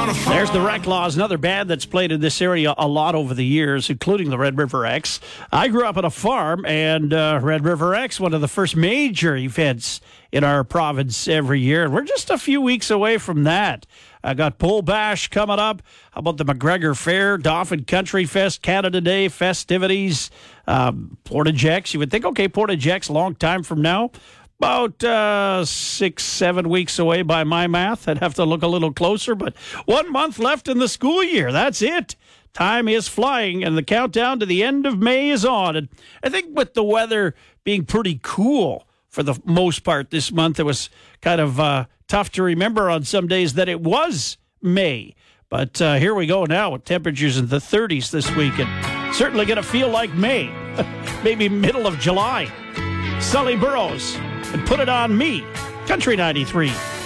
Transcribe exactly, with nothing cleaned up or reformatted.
on a farm. There's the Reclaws, another band that's played in this area a lot over the years, including the Red River X. I grew up on a farm, and uh, Red River X, one of the first major events in our province every year. And we're just a few weeks away from that. I got Bull Bash coming up. How about the McGregor Fair, Dauphin Country Fest, Canada Day festivities, um, Portage X. You would think, okay, Portage X, long time from now. About uh, six, seven weeks away by my math. I'd have to look a little closer, but one month left in the school year. That's it. Time is flying, and the countdown to the end of May is on. And I think with the weather being pretty cool for the most part this month, it was kind of uh, tough to remember on some days that it was May. But uh, here we go now with temperatures in the thirties this week, and certainly going to feel like May, maybe middle of July. Sully Burrows, and Put It On Me, Country ninety-three.